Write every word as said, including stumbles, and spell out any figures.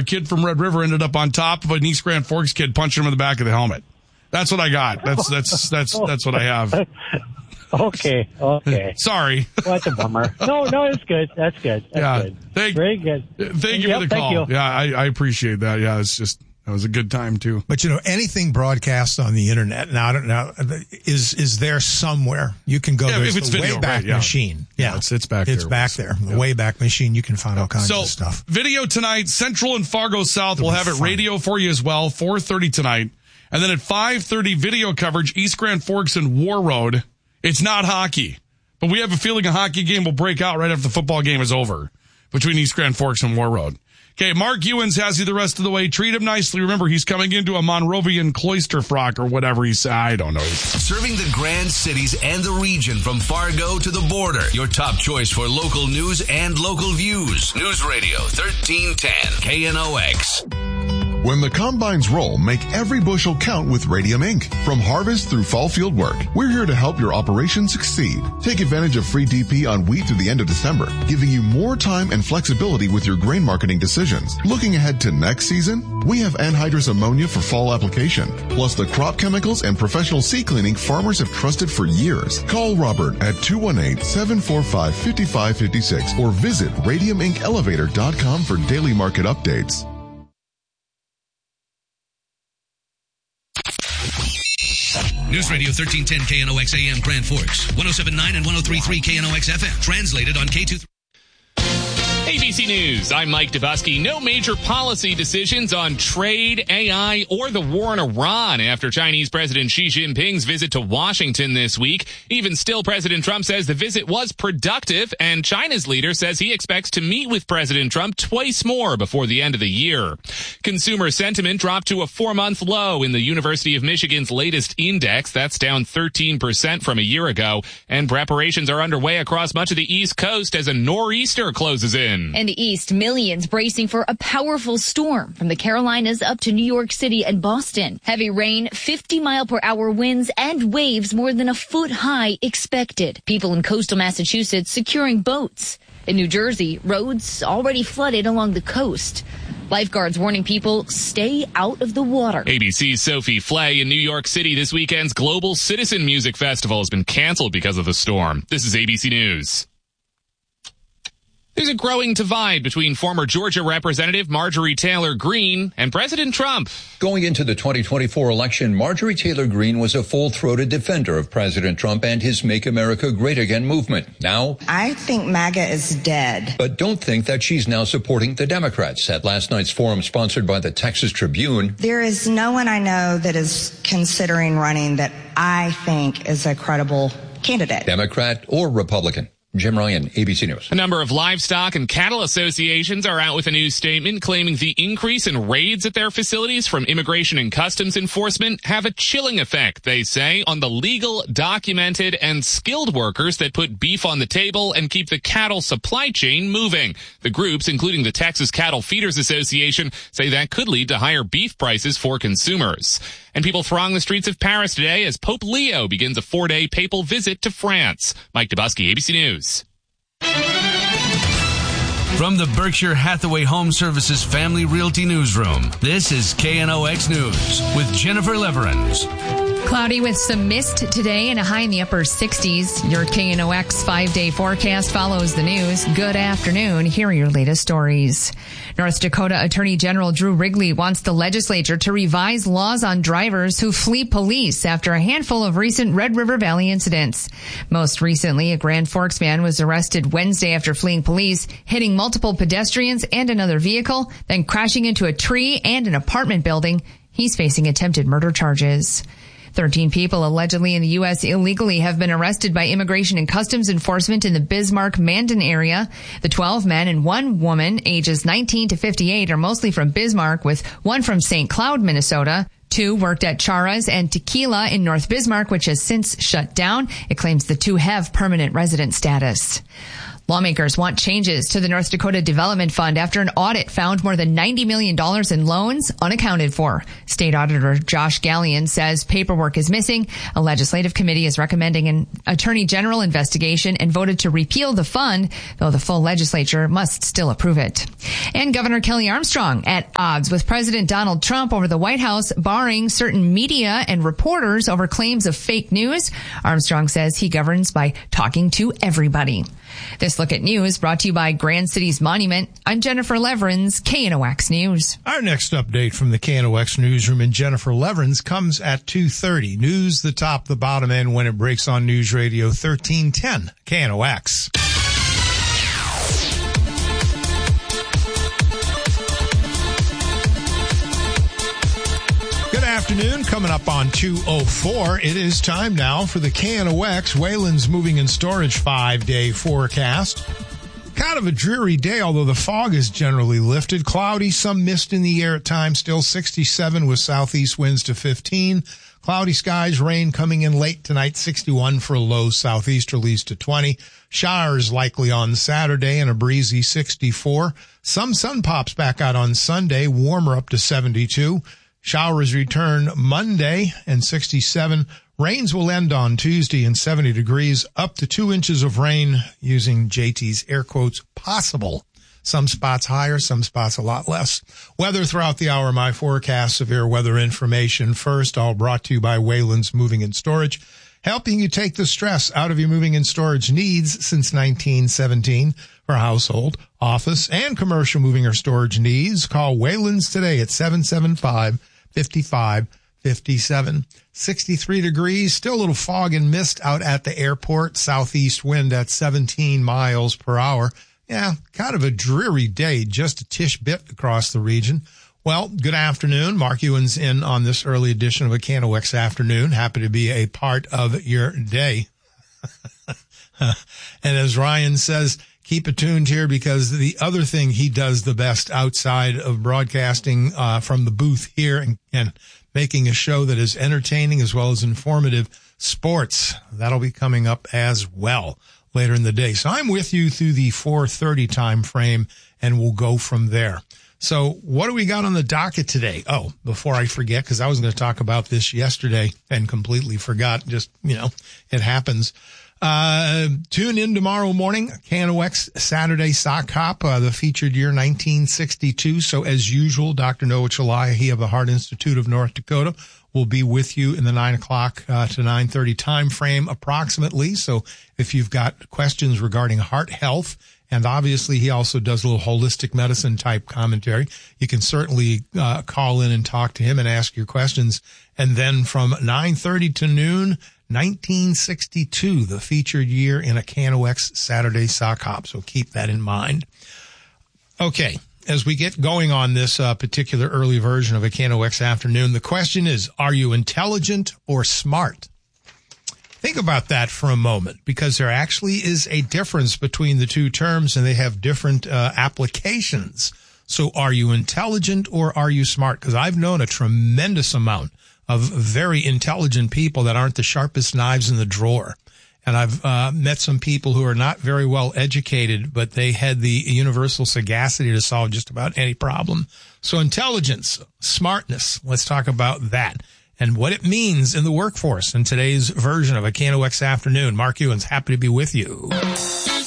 kid from Red River ended up on top of an East Grand Forks kid punching him in the back of the helmet. That's what I got. That's that's that's that's what I have. Okay, okay. Sorry. What a bummer. No, no, it's good. That's good. That's yeah. good. Thank, Very good. Thank you yep, for the call. Thank you. Yeah, I, I appreciate that. Yeah, it's just, that was a good time too. But you know, anything broadcast on the internet now, I don't know, is is there somewhere you can go? Yeah, There's if it's the video, Wayback right, yeah. Machine. Yeah, yeah, it's it's back it's there. back there. The yeah. Wayback Machine. You can find all kinds so, of stuff. Video tonight, Central and Fargo South will have it fun. radio for you as well. four thirty tonight, and then at five thirty video coverage, East Grand Forks and War Road. It's not hockey, but we have a feeling a hockey game will break out right after the football game is over between East Grand Forks and War Road. Okay, Mark Ewens has you the rest of the way. Treat him nicely. Remember, he's coming into a Monrovian cloister frock or whatever he said. I don't know. Serving the Grand Cities and the region from Fargo to the border. Your top choice for local news and local views. News Radio thirteen ten K N O X. When the combines roll, make every bushel count with Radium Incorporated. From harvest through fall field work, we're here to help your operation succeed. Take advantage of free D P on wheat through the end of December, giving you more time and flexibility with your grain marketing decisions. Looking ahead to next season, we have anhydrous ammonia for fall application, plus the crop chemicals and professional seed cleaning farmers have trusted for years. Call Robert at two one eight, seven four five, five five five six or visit radium inc elevator dot com for daily market updates. News Radio thirteen ten K N O X A M Grand Forks, one oh seven point nine and one oh three point three K N O X F M, translated on K two three. A B C News, I'm Mike Dubusky. No major policy decisions on trade, A I, or the war in Iran after Chinese President Xi Jinping's visit to Washington this week. Even still, President Trump says the visit was productive, and China's leader says he expects to meet with President Trump twice more before the end of the year. Consumer sentiment dropped to a four-month low in the University of Michigan's latest index. That's down thirteen percent from a year ago, and preparations are underway across much of the East Coast as a nor'easter closes in. In the East, millions bracing for a powerful storm from the Carolinas up to New York City and Boston. Heavy rain, fifty mile per hour winds, and waves more than a foot high expected. People in coastal Massachusetts securing boats. In New Jersey, roads already flooded along the coast. Lifeguards warning people, stay out of the water. A B C's Sophie Flay in New York City. This weekend's Global Citizen Music Festival has been canceled because of the storm. This is A B C News. There's a growing divide between former Georgia Representative Marjorie Taylor Greene and President Trump. Going into the twenty twenty-four election, Marjorie Taylor Greene was a full-throated defender of President Trump and his Make America Great Again movement. Now, I think MAGA is dead. But don't think that she's now supporting the Democrats. At last night's forum sponsored by the Texas Tribune, there is no one I know that is considering running that I think is a credible candidate. Democrat or Republican. Jim Ryan, A B C News. A number of livestock and cattle associations are out with a new statement claiming the increase in raids at their facilities from Immigration and Customs Enforcement have a chilling effect, they say, on the legal, documented, and skilled workers that put beef on the table and keep the cattle supply chain moving. The groups, including the Texas Cattle Feeders Association, say that could lead to higher beef prices for consumers. And people throng the streets of Paris today as Pope Leo begins a four-day papal visit to France. Mike Dubusky, A B C News. From the Berkshire Hathaway Home Services Family Realty Newsroom, this is K N O X News with Jennifer Leverins. Cloudy with some mist today and a high in the upper sixties. Your K N O X five-day forecast follows the news. Good afternoon. Here are your latest stories. North Dakota Attorney General Drew Wrigley wants the legislature to revise laws on drivers who flee police after a handful of recent Red River Valley incidents. Most recently, a Grand Forks man was arrested Wednesday after fleeing police, hitting multiple pedestrians and another vehicle, then crashing into a tree and an apartment building. He's facing attempted murder charges. Thirteen people allegedly in the U S illegally have been arrested by Immigration and Customs Enforcement in the Bismarck-Mandan area. The twelve men and one woman, ages nineteen to fifty-eight, are mostly from Bismarck, with one from Saint Cloud, Minnesota. Two worked at Chara's and Tequila in North Bismarck, which has since shut down. It claims the two have permanent resident status. Lawmakers want changes to the North Dakota Development Fund after an audit found more than ninety million dollars in loans unaccounted for. State Auditor Josh Gallion says paperwork is missing. A legislative committee is recommending an Attorney General investigation and voted to repeal the fund, though the full legislature must still approve it. And Governor Kelly Armstrong at odds with President Donald Trump over the White House barring certain media and reporters over claims of fake news. Armstrong says he governs by talking to everybody. This Look at News brought to you by Grand Cities Monument. I'm Jennifer Leverins, K N O X News. Our next update from the K N O X newsroom in Jennifer Leverins comes at two thirty. News, the top, the bottom end when it breaks on News Radio thirteen ten, K N O X. Afternoon, coming up on two oh four. It is time now for the K N O X Wayland's Moving and Storage five-day forecast. Kind of a dreary day, although the fog is generally lifted. Cloudy, some mist in the air at times, still sixty-seven with southeast winds to fifteen. Cloudy skies, rain coming in late tonight, sixty-one for a low southeasterlies to twenty. Showers likely on Saturday and a breezy sixty-four. Some sun pops back out on Sunday, warmer up to seventy-two. Showers return Monday and sixty-seven. Rains will end on Tuesday and seventy degrees, up to two inches of rain using J T's air quotes, possible. Some spots higher, some spots a lot less. Weather throughout the hour, my forecast, severe weather information first, all brought to you by Wayland's Moving and Storage, helping you take the stress out of your moving and storage needs since nineteen seventeen. For household, office, and commercial moving or storage needs, call Wayland's today at seven seven five, five five five seven. sixty-three degrees, still a little fog and mist out at the airport. Southeast wind at seventeen miles per hour. Yeah, kind of a dreary day, just a tish bit across the region. Well, good afternoon. Mark Ewan's in on this early edition of a K N O X Afternoon. Happy to be a part of your day. And as Ryan says, keep it tuned here because the other thing he does the best outside of broadcasting uh, from the booth here and, and making a show that is entertaining as well as informative, sports. That'll be coming up as well later in the day. So I'm with you through the four thirty time frame, and we'll go from there. So what do we got on the docket today? Oh, before I forget, because I was going to talk about this yesterday and completely forgot. Just, you know, it happens. Uh, tune in tomorrow morning, K N O X Saturday Sock Hop, uh, the featured year nineteen sixty-two. So as usual, Doctor Noah Chalahi of the Heart Institute of North Dakota will be with you in the nine o'clock uh, to nine thirty time frame approximately. So if you've got questions regarding heart health, and obviously he also does a little holistic medicine type commentary, you can certainly uh, call in and talk to him and ask your questions. And then from nine thirty to noon, nineteen sixty-two, the featured year in a K N O X Saturday Sock Hop. So keep that in mind. Okay, as we get going on this uh, particular early version of a K N O X Afternoon, the question is, are you intelligent or smart? Think about that for a moment, because there actually is a difference between the two terms, and they have different uh, applications. So are you intelligent or are you smart? Because I've known a tremendous amount of very intelligent people that aren't the sharpest knives in the drawer. And I've uh, met some people who are not very well educated, but they had the universal sagacity to solve just about any problem. So intelligence, smartness, let's talk about that and what it means in the workforce in today's version of a K N O X Afternoon. Mark Ewan's happy to be with you.